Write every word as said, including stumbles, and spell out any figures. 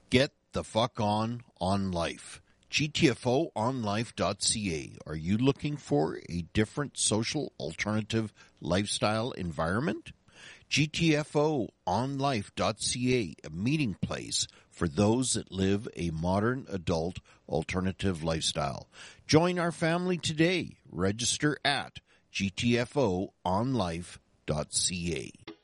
Get the fuck on on life. G T F O on life dot c a. Are you looking for a different social alternative lifestyle environment? G T F O on life dot c a, a meeting place for those that live a modern adult alternative lifestyle. Join our family today. Register at G T F O on life dot c a.